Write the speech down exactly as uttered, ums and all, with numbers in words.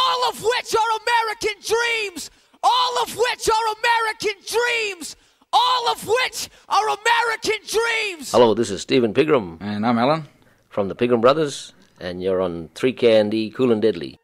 all of which are American dreams, all of which are American dreams, all of which are American dreams. Hello, this is Stephen Pigram. And I'm Alan. From the Pigram Brothers, and you're on three K N D Cool and Deadly.